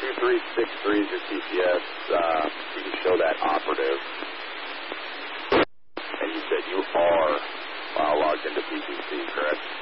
2363 is your TPS. You can show that operative. And you said you are logged into PPC, correct?